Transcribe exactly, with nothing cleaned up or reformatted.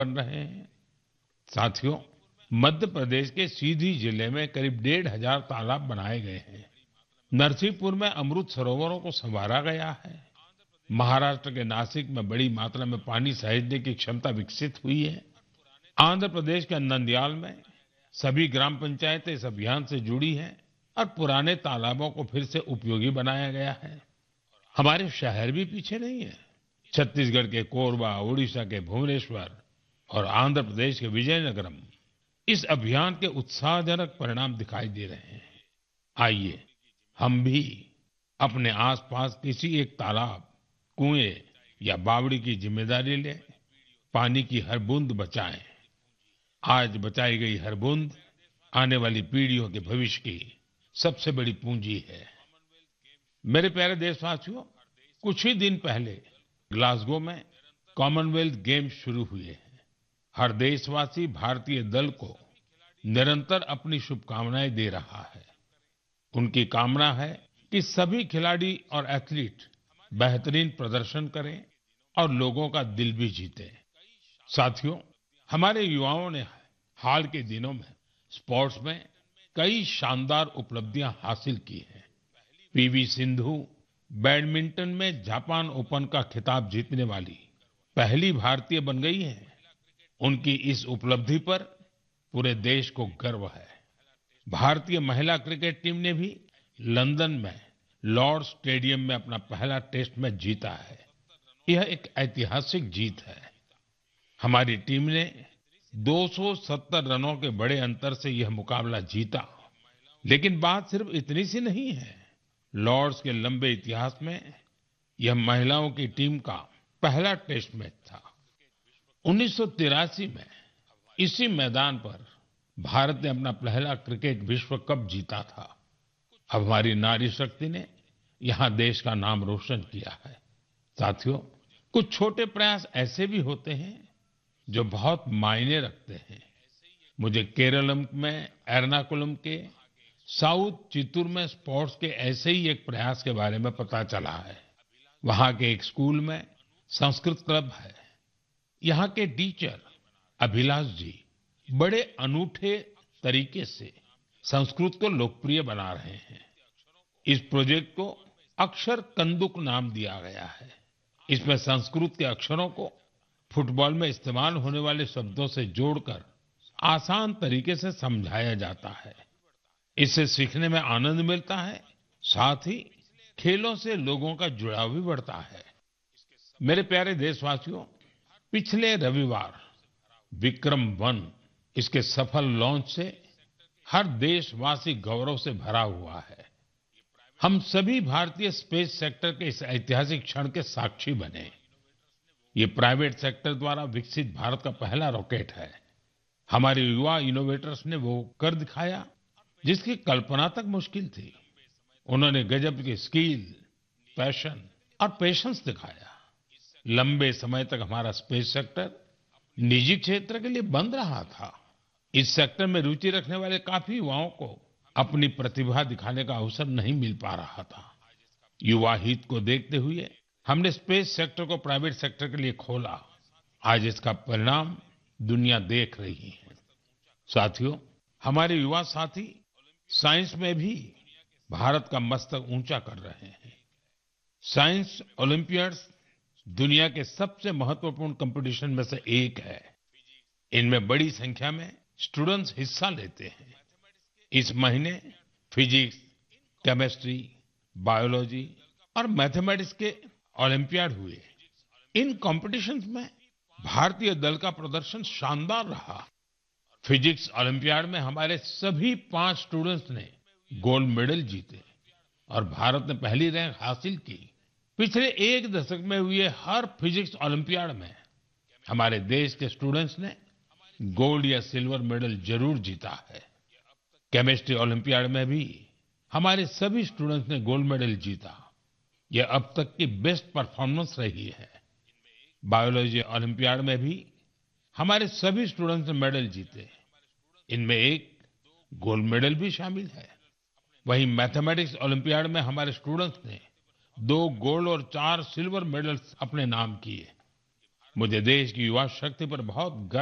बन रहे हैं। साथियों, मध्य प्रदेश के सीधी जिले में करीब डेढ़ हजार तालाब बनाए गए हैं। नरसिंहपुर में अमृत सरोवरों को संवारा गया है। महाराष्ट्र के नासिक में बड़ी मात्रा में पानी सहेजने की क्षमता विकसित हुई है। आंध्र प्रदेश के नंदयाल में सभी ग्राम पंचायतें इस अभियान से जुड़ी हैं और पुराने तालाबों को फिर से उपयोगी बनाया गया है। हमारे शहर भी पीछे नहीं है। छत्तीसगढ़ के कोरबा, उड़ीसा के भुवनेश्वर और आंध्र प्रदेश के विजयनगरम इस अभियान के उत्साहजनक परिणाम दिखाई दे रहे हैं। आइए हम भी अपने आसपास किसी एक तालाब, कुएं या बावड़ी की जिम्मेदारी लें, पानी की हर बूंद बचाएं। आज बचाई गई हर बूंद आने वाली पीढ़ियों के भविष्य की सबसे बड़ी पूंजी है। मेरे प्यारे देशवासियों, कुछ ही दिन पहले ग्लासगो में कॉमनवेल्थ गेम्स शुरू हुए हैं। हर देशवासी भारतीय दल को निरंतर अपनी शुभकामनाएं दे रहा है। उनकी कामना है कि सभी खिलाड़ी और एथलीट बेहतरीन प्रदर्शन करें और लोगों का दिल भी जीतें। साथियों, हमारे युवाओं ने हाल के दिनों में स्पोर्ट्स में कई शानदार उपलब्धियां हासिल की हैं। पीवी सिंधु बैडमिंटन में जापान ओपन का खिताब जीतने वाली पहली भारतीय बन गई हैं। उनकी इस उपलब्धि पर पूरे देश को गर्व है। भारतीय महिला क्रिकेट टीम ने भी लंदन में लॉर्ड्स स्टेडियम में अपना पहला टेस्ट मैच जीता है। यह एक ऐतिहासिक जीत है। हमारी टीम ने दो सौ सत्तर रनों के बड़े अंतर से यह मुकाबला जीता। लेकिन बात सिर्फ इतनी सी नहीं है। लॉर्ड्स के लंबे इतिहास में यह महिलाओं की टीम का पहला टेस्ट मैच था। उन्नीस सौ तिरासी में इसी मैदान पर भारत ने अपना पहला क्रिकेट विश्व कप जीता था। अब हमारी नारी शक्ति ने यहाँ देश का नाम रोशन किया है। साथियों, कुछ छोटे प्रयास ऐसे भी होते हैं जो बहुत मायने रखते हैं। मुझे केरलम में एर्नाकुलम के साउथ चित्तूर में स्पोर्ट्स के ऐसे ही एक प्रयास के बारे में पता चला है। वहाँ के एक स्कूल में संस्कृत क्लब है। यहाँ के टीचर अभिलाष जी बड़े अनूठे तरीके से संस्कृत को लोकप्रिय बना रहे हैं। इस प्रोजेक्ट को अक्षर कंदुक नाम दिया गया है। इसमें संस्कृत के अक्षरों को फुटबॉल में इस्तेमाल होने वाले शब्दों से जोड़कर आसान तरीके से समझाया जाता है। इससे सीखने में आनंद मिलता है, साथ ही खेलों से लोगों का जुड़ाव भी बढ़ता है। मेरे प्यारे देशवासियों, पिछले रविवार विक्रम वन इसके सफल लॉन्च से हर देशवासी गौरव से भरा हुआ है। हम सभी भारतीय स्पेस सेक्टर के इस ऐतिहासिक क्षण के साक्षी बने। ये प्राइवेट सेक्टर द्वारा विकसित भारत का पहला रॉकेट है। हमारे युवा इनोवेटर्स ने वो कर दिखाया जिसकी कल्पना तक मुश्किल थी। उन्होंने गजब की स्किल, पैशन और पेशेंस दिखाया। लंबे समय तक हमारा स्पेस सेक्टर निजी क्षेत्र के लिए बंद रहा था। इस सेक्टर में रुचि रखने वाले काफी युवाओं को अपनी प्रतिभा दिखाने का अवसर नहीं मिल पा रहा था। युवा हित को देखते हुए हमने स्पेस सेक्टर को प्राइवेट सेक्टर के लिए खोला। आज इसका परिणाम दुनिया देख रही है। साथियों, हमारे युवा साथी साइंस में भी भारत का मस्तक ऊंचा कर रहे हैं। साइंस ओलंपियाड्स दुनिया के सबसे महत्वपूर्ण कंपटीशन में से एक है। इनमें बड़ी संख्या में स्टूडेंट्स हिस्सा लेते हैं। इस महीने फिजिक्स, केमिस्ट्री, बायोलॉजी और मैथमेटिक्स के ओलंपियाड हुए। इन कॉम्पिटिशन्स में भारतीय दल का प्रदर्शन शानदार रहा। फिजिक्स ओलंपियाड में हमारे सभी पांच स्टूडेंट्स ने गोल्ड मेडल जीते और भारत ने पहली रैंक हासिल की। पिछले एक दशक में हुए हर फिजिक्स ओलंपियाड में हमारे देश के स्टूडेंट्स ने गोल्ड या सिल्वर मेडल जरूर जीता है। केमिस्ट्री ओलंपियाड में भी हमारे सभी स्टूडेंट्स ने गोल्ड मेडल जीता। यह अब तक की बेस्ट परफॉर्मेंस रही है। बायोलॉजी ओलंपियाड में भी हमारे सभी स्टूडेंट्स ने मेडल जीते। इनमें एक गोल्ड मेडल भी शामिल है। वहीं मैथमेटिक्स ओलंपियाड में हमारे स्टूडेंट्स ने दो गोल्ड और चार सिल्वर मेडल्स अपने नाम किए। मुझे देश की युवा शक्ति पर बहुत गर्व